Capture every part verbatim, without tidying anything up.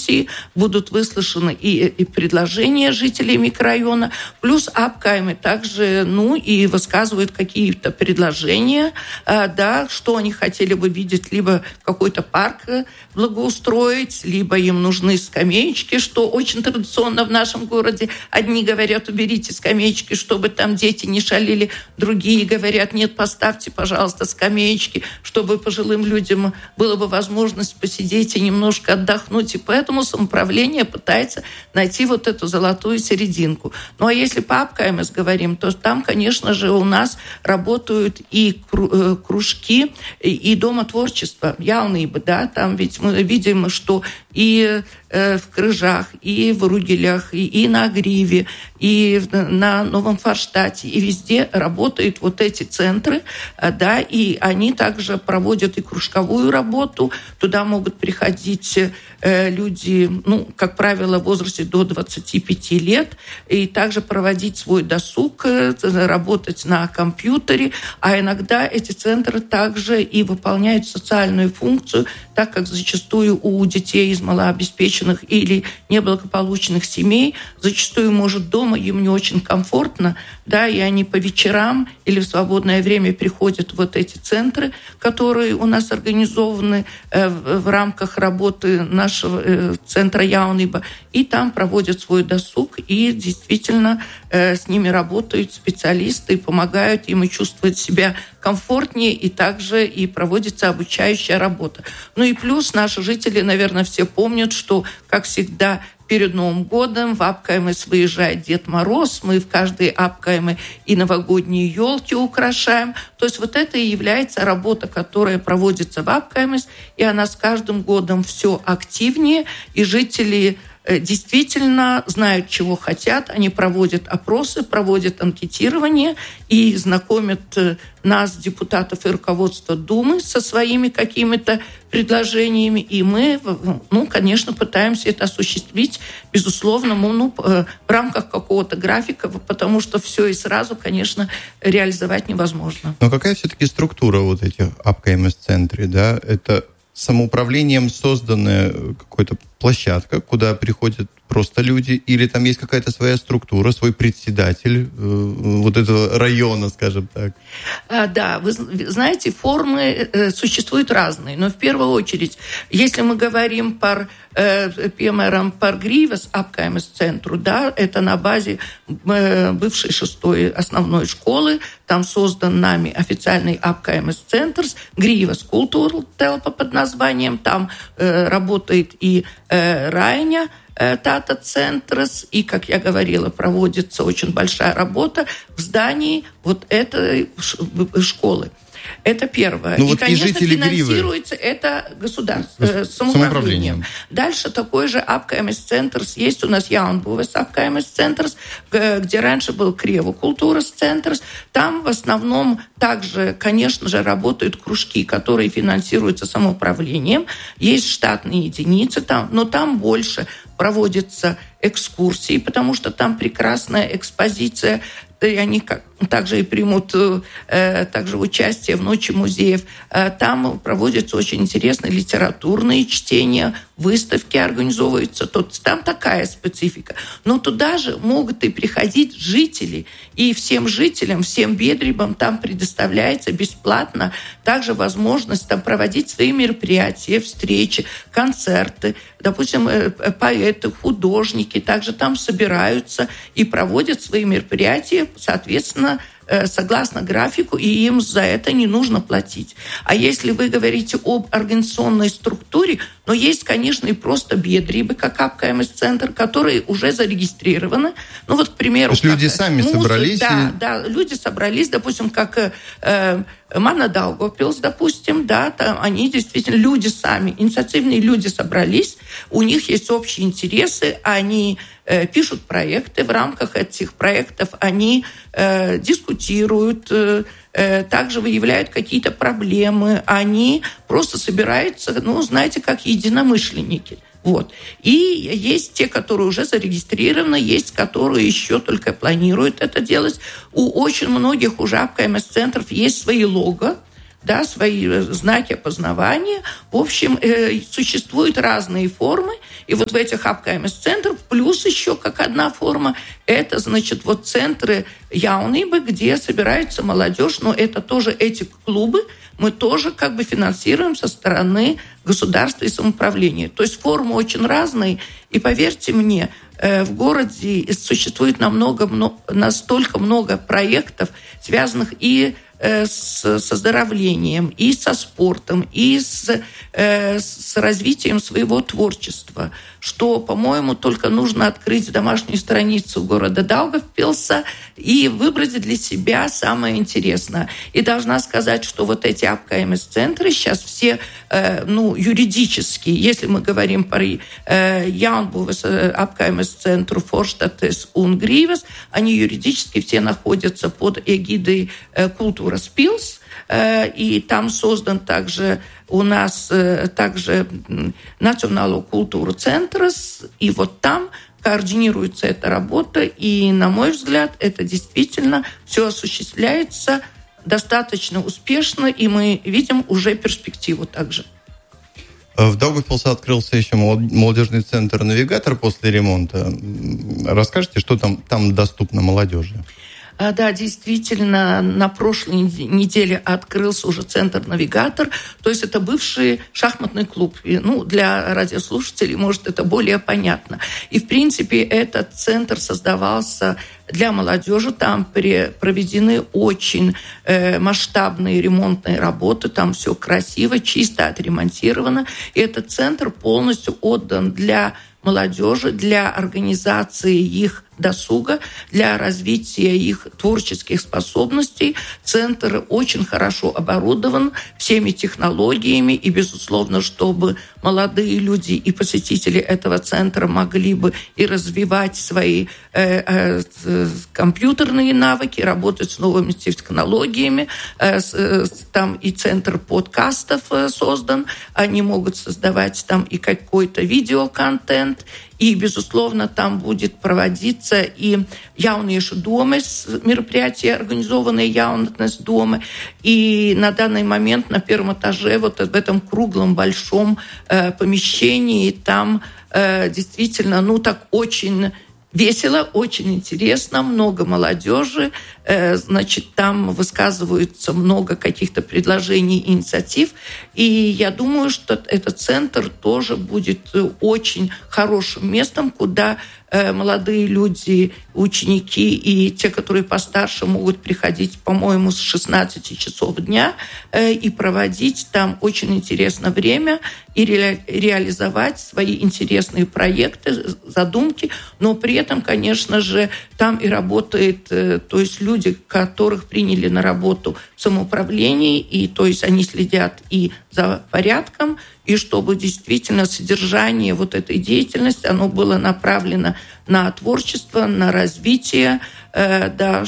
дискуссии, будут выслушаны и, и предложения жителей микрорайона, плюс Апкаймы также, ну, и высказывают какие-то предложения, да, что они хотели бы видеть, либо какой-то парк благоустроить, либо им нужны скамеечки, что очень традиционно в нашем городе. Одни говорят, уберите скамеечки, чтобы там дети не шалили, другие говорят, нет, поставьте, пожалуйста, скамеечки, чтобы пожилым людям была бы возможность посидеть и немножко отдохнуть. И поэтому самоуправление пытается найти вот эту золотую серединку. Ну а если по Апкаймес говорим, то там, конечно же, у нас работают и кружки, и дома творчества, явные бы, да, там ведь мы видим, что и в Крыжах, и в Ругелях, и, и на Гриве, и на Новом Форштадте, и везде работают вот эти центры, да, и они также проводят и кружковую работу, туда могут приходить люди, ну, как правило, в возрасте до двадцати пяти лет, и также проводить свой досуг, работать на компьютере, а иногда эти центры также и выполняют социальную функцию, так как зачастую у детей из малообеспеченных или неблагополучных семей зачастую, может, дома им не очень комфортно, да, и они по вечерам или в свободное время приходят в вот эти центры, которые у нас организованы э, в, в рамках работы нашего э, центра Яуниба, и там проводят свой досуг, и действительно э, с ними работают специалисты, и помогают им и чувствовать себя комфортнее, и также и проводится обучающая работа. Ну и плюс наши жители, наверное, все помнят, что, как всегда, перед Новым годом в Апкаймес выезжает Дед Мороз, мы в каждой Апкайме и новогодние елки украшаем. То есть вот это и является работа, которая проводится в Апкаймес, и она с каждым годом все активнее, и жители действительно знают, чего хотят. Они проводят опросы, проводят анкетирование и знакомят нас, депутатов и руководство Думы, со своими какими-то предложениями. И мы, ну, конечно, пытаемся это осуществить, безусловно, ну, в рамках какого-то графика, потому что все и сразу, конечно, реализовать невозможно. Но какая все-таки структура вот этих Апкаймес-центров, да? Это самоуправлением созданная какая-то площадка, куда приходят просто люди, или там есть какая-то своя структура, свой председатель э, вот этого района, скажем так? А, да, вы знаете, формы э, существуют разные, но в первую очередь, если мы говорим про, э, пемером, про Гривас Апкаймес центру, да, это на базе э, бывшей шестой основной школы, там создан нами официальный Апкаймес центр, Гривас Култур Телпа под названием, там э, работает и э, Райня, Тата-центрс, и, как я говорила, проводится очень большая работа в здании вот этой школы. Это первое. Ну, и, вот конечно, и финансируется Гривы. Это государство, э, самоуправлением. Дальше такой же Апкаймес центрс есть у нас Яунбувес Апкаймес центрс, где раньше был Крево Культурас центрс. Там в основном также, конечно же, работают кружки, которые финансируются самоуправлением. Есть штатные единицы там, но там больше проводятся экскурсии, потому что там прекрасная экспозиция, и они как, также и примут э, также участие в Ночи музеев. Э, там проводятся очень интересные литературные чтения, выставки организовываются. Тут, там такая специфика. Но туда же могут и приходить жители. И всем жителям, всем бедребам там предоставляется бесплатно также возможность там проводить свои мероприятия, встречи, концерты. Допустим, поэты, художники также там собираются и проводят свои мероприятия, соответственно, согласно графику, и им за это не нужно платить. А если вы говорите об организационной структуре, но есть, конечно, и просто бедрибы, как Апкаймес-центр, которые уже зарегистрированы. Ну вот, к примеру... То есть люди сами музыка, собрались? Да, и... да, люди собрались, допустим, как э, Манна Даугавпилс, допустим, да, там они действительно, люди сами, инициативные люди собрались, у них есть общие интересы, они э, пишут проекты, в рамках этих проектов они э, дискутируют, э, также выявляют какие-то проблемы, они просто собираются, ну, знаете, как единомышленники. Вот. И есть те, которые уже зарегистрированы, есть, которые еще только планируют это делать. У очень многих уже Апкаймес-центров есть свои лого, да, свои знаки опознавания. В общем, э, существуют разные формы, и вот в этих апкаймес-центрах плюс еще как одна форма, это, значит, вот центры Яунибы, где собирается молодежь, но это тоже эти клубы, мы тоже как бы финансируем со стороны государства и самоуправления. То есть формы очень разные, и поверьте мне, в городе существует намного, настолько много проектов, связанных и с оздоровлением, и со спортом, и с, с развитием своего творчества, что, по-моему, только нужно открыть домашнюю страницу города Даугавпилса и выбрать для себя самое интересное. И должна сказать, что вот эти апкаймес-центры сейчас все, ну, юридически, если мы говорим про Jaunbūves апкаймес-центру Forstates un Grīvas, они юридически все находятся под эгидой культуры Спилс, и там создан также у нас также Национальный культурный центр, и вот там координируется эта работа, и, на мой взгляд, это действительно все осуществляется достаточно успешно, и мы видим уже перспективу также. В Даугавпилсе открылся еще молодежный центр «Навигатор» после ремонта. Расскажите, что там, там доступно молодежи? Да, действительно, на прошлой неделе открылся уже центр «Навигатор», то есть это бывший шахматный клуб. И, ну, для радиослушателей, может, это более понятно. И, в принципе, этот центр создавался для молодежи. Там проведены очень э, масштабные ремонтные работы, там все красиво, чисто отремонтировано. И этот центр полностью отдан для молодежи, для организации их досуга, для развития их творческих способностей. Центр очень хорошо оборудован всеми технологиями, и, безусловно, чтобы молодые люди и посетители этого центра могли бы и развивать свои э, э, компьютерные навыки, работать с новыми технологиями. Э, э, там и центр подкастов э, создан. Они могут создавать там и какой-то видеоконтент, и, безусловно, там будет проводиться и Jauniešu domes мероприятия, организованные Jaunatnes дома. И на данный момент на первом этаже, вот в этом круглом большом э, помещении, там э, действительно, ну так очень весело, очень интересно, много молодежи, э, значит, там высказываются много каких-то предложений, инициатив, и я думаю, что этот центр тоже будет очень хорошим местом, куда э, молодые люди, ученики и те, которые постарше, могут приходить, по-моему, с шестнадцати часов дня э, и проводить там очень интересное время и ре- реализовать свои интересные проекты, задумки, но при этом, конечно же, там и работает, э, то есть люди, которых приняли на работу в самоуправлении, и то есть они следят и за порядком, и чтобы действительно содержание вот этой деятельности, оно было направлено на творчество, на развитие, э, да,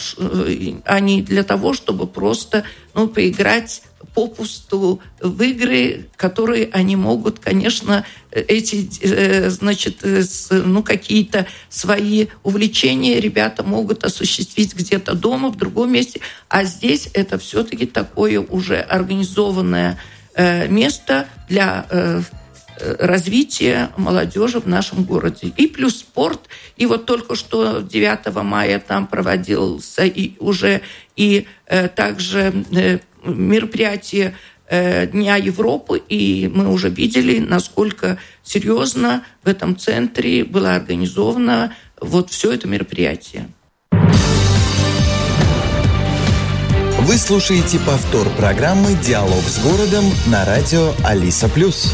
а не для того, чтобы просто, ну, поиграть попусту в игры, которые они могут, конечно, эти, э, значит, э, с, ну, какие-то свои увлечения ребята могут осуществить где-то дома, в другом месте, а здесь это все-таки такое уже организованное э, место для э, развития молодежи в нашем городе. И плюс спорт. И вот только что девятого мая там проводился и уже и э, также э, мероприятие э, Дня Европы, и мы уже видели, насколько серьезно в этом центре было организовано вот все это мероприятие. Вы слушаете повтор программы «Диалог с городом» на радио Алиса Плюс.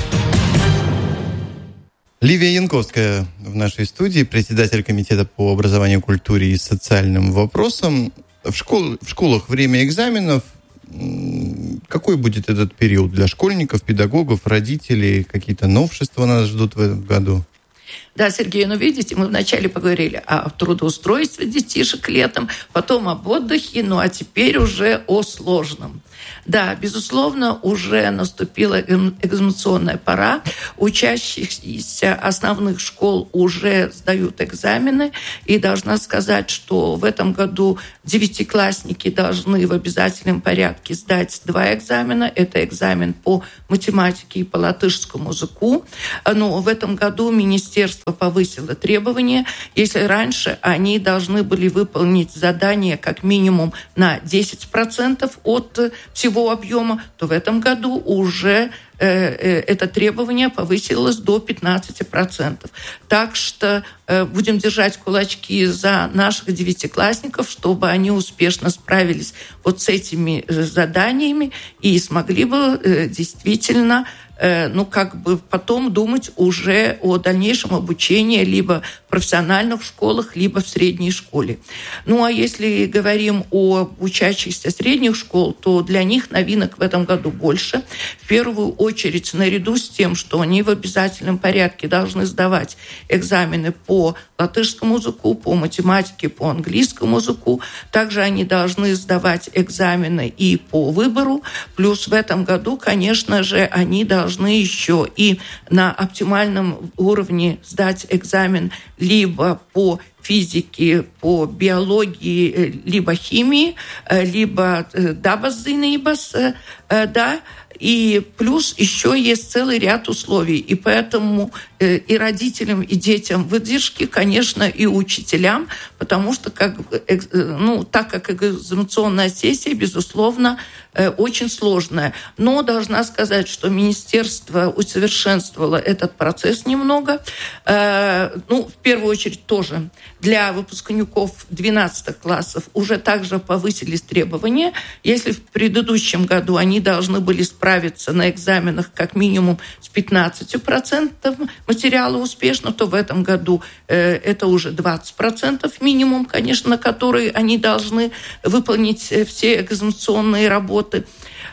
Ливия Янковская в нашей студии, председатель комитета по образованию, культуре и социальным вопросам. В, школ, в школах время экзаменов. Какой будет этот период для школьников, педагогов, родителей? Какие-то новшества нас ждут в этом году? Да, Сергей, ну видите, мы вначале поговорили о трудоустройстве детишек летом, потом об отдыхе, ну а теперь уже о сложном. Да, безусловно, уже наступила экзаменационная пора. Учащиеся основных школ уже сдают экзамены. И должна сказать, что в этом году девятиклассники должны в обязательном порядке сдать два экзамена. Это экзамен по математике и по латышскому языку. Но в этом году министерство повысило требования. Если раньше они должны были выполнить задание как минимум на десять процентов от всего объема, то в этом году уже э, э, это требование повысилось до пятнадцати процентов. Так что э, будем держать кулачки за наших девятиклассников, чтобы они успешно справились вот с этими э, заданиями и смогли бы э, действительно ну, как бы потом думать уже о дальнейшем обучении либо в профессиональных школах, либо в средней школе. Ну, а если говорим о учащихся средних школ, то для них новинок в этом году больше. В первую очередь, наряду с тем, что они в обязательном порядке должны сдавать экзамены по латышскому языку, по математике, по английскому языку, также они должны сдавать экзамены и по выбору. Плюс в этом году, конечно же, они должны должны еще и на оптимальном уровне сдать экзамен либо по физике, по биологии, либо химии, либо дабас-зинības, да, и плюс еще есть целый ряд условий. И поэтому и родителям, и детям выдержки, конечно, и учителям, потому что как, ну, так как экзаменационная сессия, безусловно, очень сложная. Но должна сказать, что министерство усовершенствовало этот процесс немного. Ну, в первую очередь тоже для выпускников двенадцатых классов уже также повысились требования. Если в предыдущем году они должны были справиться на экзаменах как минимум с пятнадцатью процентами материала успешно, то в этом году э, это уже двадцать процентов минимум, конечно, на которые они должны выполнить все экзаменационные работы.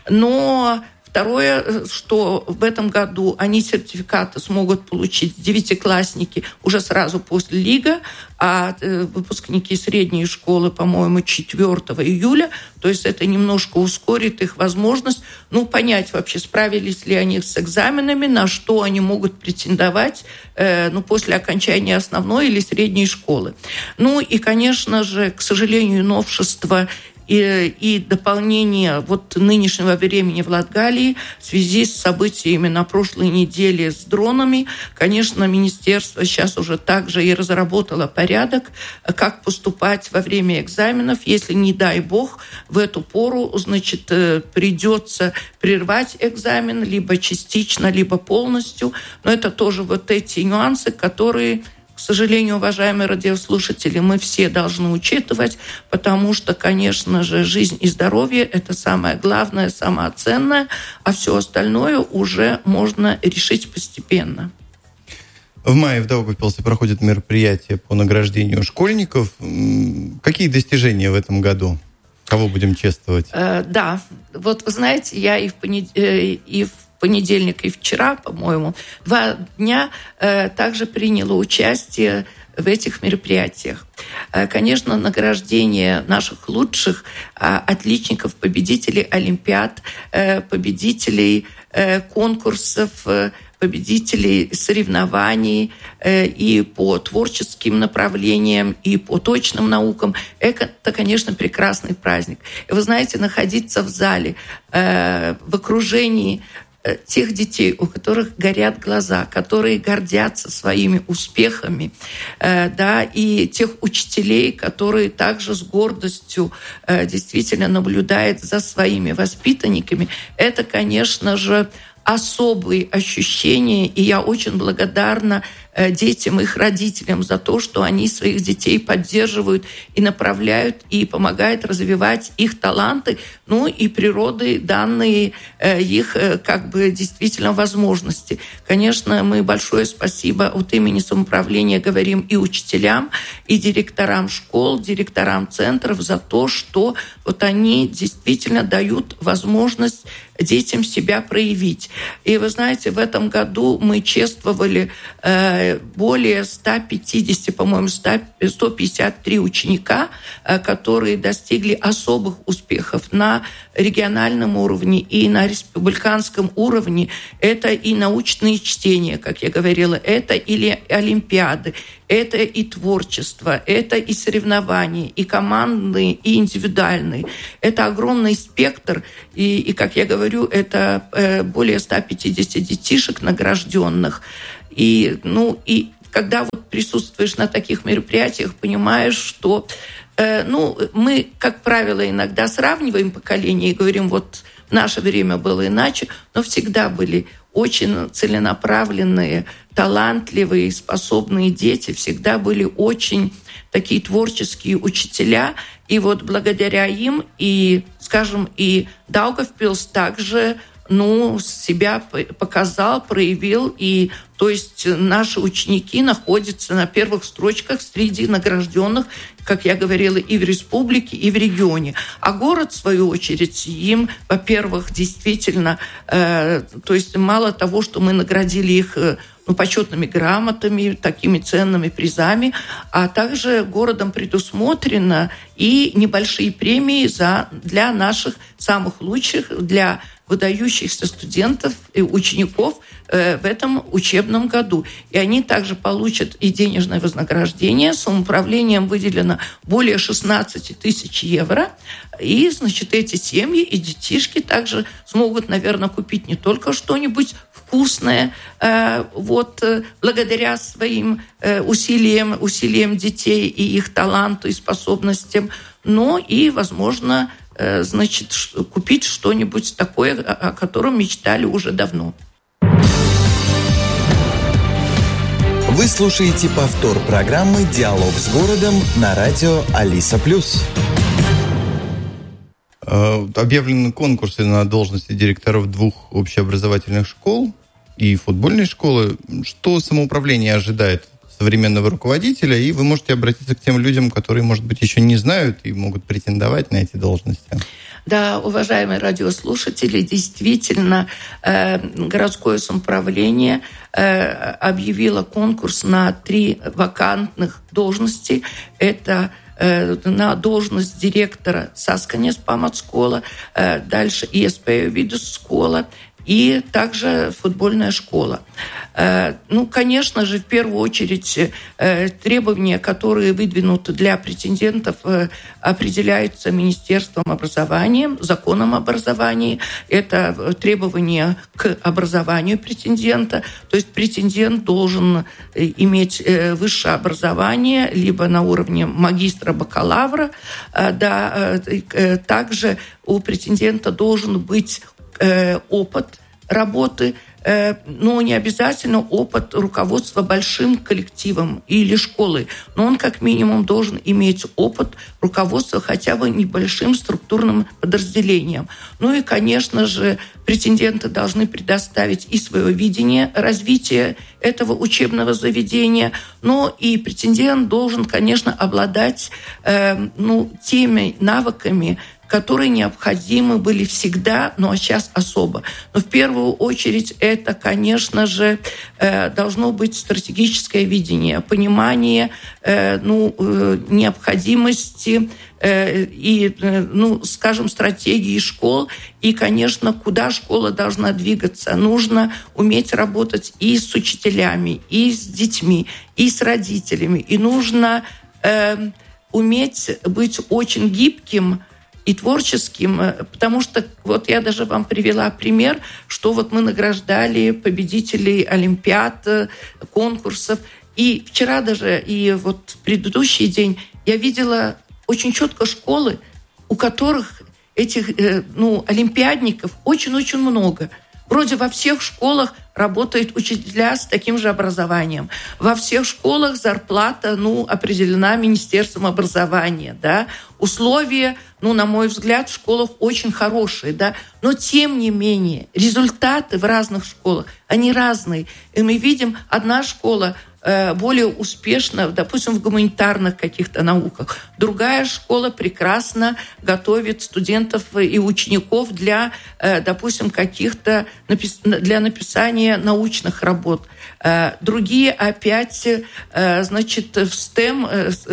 Но второе, что в этом году они сертификаты смогут получить девятиклассники уже сразу после ЛИГа, а выпускники средней школы, по-моему, четвёртого июля. То есть это немножко ускорит их возможность, ну, понять вообще, справились ли они с экзаменами, на что они могут претендовать, э, ну, после окончания основной или средней школы. Ну, и, конечно же, к сожалению, новшество И, и дополнение вот нынешнего времени в Латгалии в связи с событиями на прошлой неделе с дронами. Конечно, министерство сейчас уже также и разработало порядок, как поступать во время экзаменов, если, не дай бог, в эту пору, значит, придется прервать экзамен либо частично, либо полностью. Но это тоже вот эти нюансы, которые, к сожалению, уважаемые радиослушатели, мы все должны учитывать, потому что, конечно же, жизнь и здоровье – это самое главное, самое ценное, а все остальное уже можно решить постепенно. В мае в Даугавпилсе проходит мероприятие по награждению школьников. Какие достижения в этом году? Кого будем чествовать? Э, да, вот вы знаете, я и в понедельник, и в понедельник и вчера, по-моему, два дня э, также приняла участие в этих мероприятиях. Э, конечно, награждение наших лучших э, отличников, победителей олимпиад, э, победителей э, конкурсов, э, победителей соревнований э, и по творческим направлениям, и по точным наукам. Это, конечно, прекрасный праздник. И вы знаете, находиться в зале, э, в окружении тех детей, у которых горят глаза, которые гордятся своими успехами, э, да, и тех учителей, которые также с гордостью э, действительно наблюдают за своими воспитанниками, это, конечно же, особые ощущения, и я очень благодарна детям, их родителям за то, что они своих детей поддерживают и направляют, и помогают развивать их таланты, ну и природой данные их как бы действительно возможности. Конечно, мы большое спасибо от имени самоуправления говорим и учителям, и директорам школ, директорам центров за то, что вот они действительно дают возможность детям себя проявить. И вы знаете, в этом году мы чествовали э, более ста пятидесяти, по-моему, сто пятьдесят три ученика, которые достигли особых успехов на региональном уровне и на республиканском уровне. Это и научные чтения, как я говорила, это или олимпиады, это и творчество, это и соревнования, и командные, и индивидуальные. Это огромный спектр, и, и как я говорю, это э, более ста пятидесяти детишек награжденных. И, ну, и когда вот присутствуешь на таких мероприятиях, понимаешь, что э, ну, мы, как правило, иногда сравниваем поколения и говорим, вот в наше время было иначе, но всегда были очень целенаправленные, талантливые, способные дети, всегда были очень такие творческие учителя. И вот благодаря им и, скажем, и Даугавпилс также ну, себя показал, проявил. И, то есть наши ученики находятся на первых строчках среди награжденных, как я говорила, и в республике, и в регионе. А город, в свою очередь, им, во-первых, действительно, э, то есть мало того, что мы наградили их э, ну, почетными грамотами, такими ценными призами, а также городом предусмотрено и небольшие премии за, для наших самых лучших, для выдающихся студентов и учеников э, в этом учебном году. И они также получат и денежное вознаграждение. Самоуправлением выделено более шестнадцать тысяч евро. И, значит, эти семьи и детишки также смогут, наверное, купить не только что-нибудь вкусное, э, вот, э, благодаря своим э, усилиям, усилиям детей и их таланту и способностям, но и, возможно, значит, купить что-нибудь такое, о котором мечтали уже давно. Вы слушаете повтор программы «Диалог с городом» на радио Алиса Плюс. Объявлены конкурсы на должности директоров двух общеобразовательных школ и футбольной школы. Что самоуправление ожидает современного руководителя, и вы можете обратиться к тем людям, которые, может быть, еще не знают и могут претендовать на эти должности. Да, уважаемые радиослушатели, действительно, э, городское самоуправление э, объявило конкурс на три вакантных должности. Это э, на должность директора Saskaņas pamatskola, э, дальше iespēju vidusskola, и также футбольная школа. Ну, конечно же, в первую очередь требования, которые выдвинуты для претендентов, определяются Министерством образования, законом об образовании. Это требования к образованию претендента. То есть претендент должен иметь высшее образование, либо на уровне магистра, бакалавра. Да, также у претендента должен быть опыт работы, но не обязательно опыт руководства большим коллективом или школой. Но он как минимум должен иметь опыт руководства хотя бы небольшим структурным подразделением. Ну и, конечно же, претенденты должны предоставить и свое видение развития этого учебного заведения, но и претендент должен, конечно, обладать э, ну, теми навыками, которые необходимы были всегда, ну а сейчас особо. Но в первую очередь это, конечно же, должно быть стратегическое видение, понимание ну, необходимости и, ну, скажем, стратегии школ, и, конечно, куда школа должна двигаться. Нужно уметь работать и с учителями, и с детьми, и с родителями. И нужно э, уметь быть очень гибким и творческим, потому что вот я даже вам привела пример, что вот мы награждали победителей олимпиад, конкурсов. И вчера даже, и вот в предыдущий день я видела очень четко школы, у которых этих ну, олимпиадников очень-очень много. Вроде во всех школах работают учителя с таким же образованием. Во всех школах зарплата ну, определена Министерством образования. Да? Условия, ну, на мой взгляд, в школах очень хорошие. Да? Но, тем не менее, результаты в разных школах, они разные. И мы видим, одна школа более успешно, допустим, в гуманитарных каких-то науках. Другая школа прекрасно готовит студентов и учеников для, допустим, каких-то для написания научных работ. Другие опять, значит, в стем,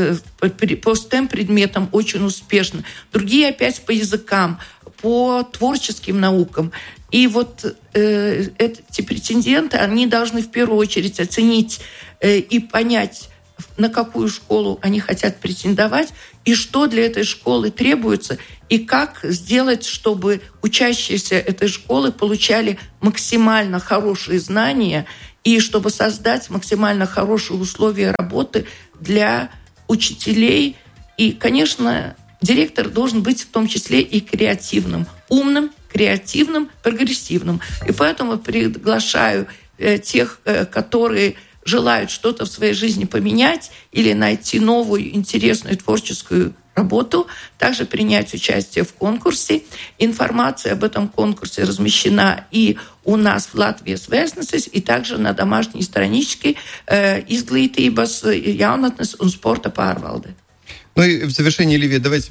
по стем предметам очень успешны. Другие опять по языкам, по творческим наукам. И вот э, эти претенденты, они должны в первую очередь оценить э, и понять, на какую школу они хотят претендовать, и что для этой школы требуется, и как сделать, чтобы учащиеся этой школы получали максимально хорошие знания, и чтобы создать максимально хорошие условия работы для учителей. И, конечно, директор должен быть в том числе и креативным, умным, креативным, прогрессивным. И поэтому приглашаю э, тех, э, которые желают что-то в своей жизни поменять или найти новую, интересную творческую работу, также принять участие в конкурсе. Информация об этом конкурсе размещена и у нас в Латвии Svētnesis, и также на домашней страничке э, Izglītības, jaunatnes un sporta pārvalde. Ну и в завершении, Ливия, давайте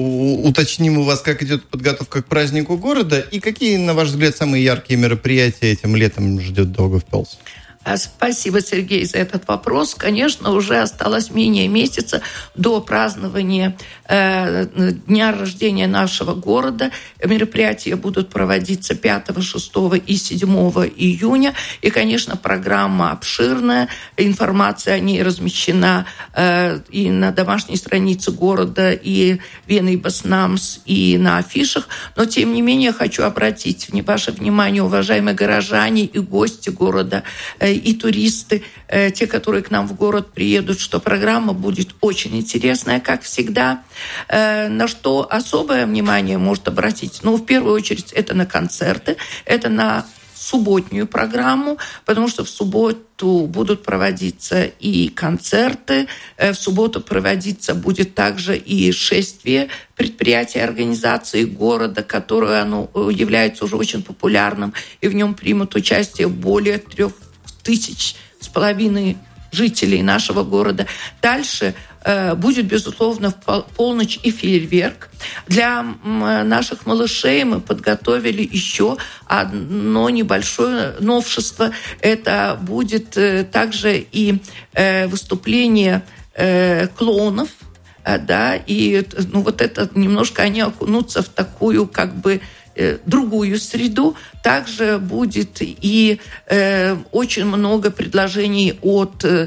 уточним у вас, как идет подготовка к празднику города и какие, на ваш взгляд, самые яркие мероприятия этим летом ждет Даугавпилс. Спасибо, Сергей, за этот вопрос. Конечно, уже осталось менее месяца до празднования э, дня рождения нашего города. Мероприятия будут проводиться пятого, шестого и седьмого июня. И, конечно, программа обширная. Информация о ней размещена э, и на домашней странице города, и Vienības nams, и на афишах. Но, тем не менее, хочу обратить ваше внимание, уважаемые горожане и гости города, э, и туристы, э, те, которые к нам в город приедут, что программа будет очень интересная, как всегда. Э, на что особое внимание может обратить? Ну, в первую очередь, это на концерты, это на субботнюю программу, потому что в субботу будут проводиться и концерты, в субботу проводиться будет также и шествие предприятий организации города, которое оно является уже очень популярным, и в нем примут участие более трех тысяч с половиной жителей нашего города. Дальше э, будет, безусловно, в полночь и фейерверк. Для э, наших малышей мы подготовили еще одно небольшое новшество. Это будет э, также и э, выступление э, клоунов, э, да, и ну, вот это немножко они окунутся в такую как бы другую среду. Также будет и э, очень много предложений от э,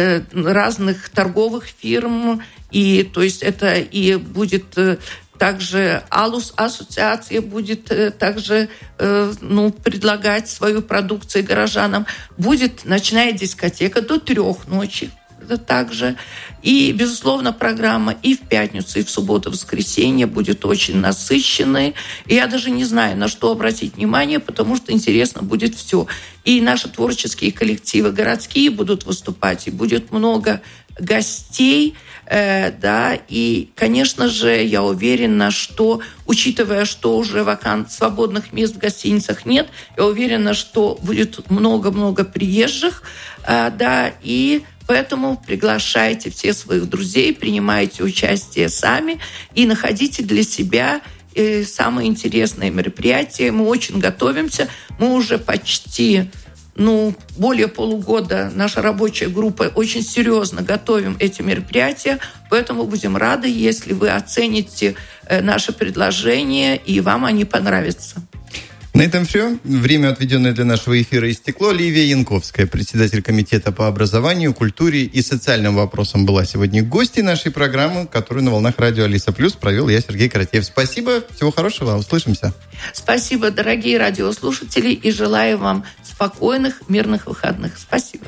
разных торговых фирм. И, то есть это и будет э, также Алус ассоциация будет э, также э, ну, предлагать свою продукцию горожанам. Будет ночная дискотека до трех ночи. Также. И, безусловно, программа и в пятницу, и в субботу, и в воскресенье будет очень насыщенной. И я даже не знаю, на что обратить внимание, потому что интересно будет все. И наши творческие коллективы городские будут выступать, и будет много гостей, э, да, и, конечно же, я уверена, что, учитывая, что уже вакант свободных мест в гостиницах нет, я уверена, что будет много-много приезжих, э, да, и поэтому приглашайте все своих друзей, принимайте участие сами и находите для себя самые интересные мероприятия. Мы очень готовимся. Мы уже почти, ну, более полугода, наша рабочая группа очень серьезно готовим эти мероприятия. Поэтому будем рады, если вы оцените наши предложения и вам они понравятся. На этом все. Время, отведенное для нашего эфира, истекло. Ливия Янковская, председатель комитета по образованию, культуре и социальным вопросам, была сегодня гостьей нашей программы, которую на волнах радио Алиса Плюс провел я, Сергей Каратеев. Спасибо, всего хорошего, услышимся. Спасибо, дорогие радиослушатели, и желаю вам спокойных, мирных выходных. Спасибо.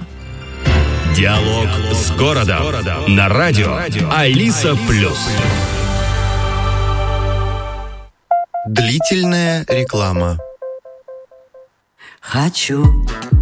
Диалог с городом на радио Алиса Плюс. Длительная реклама. Хочу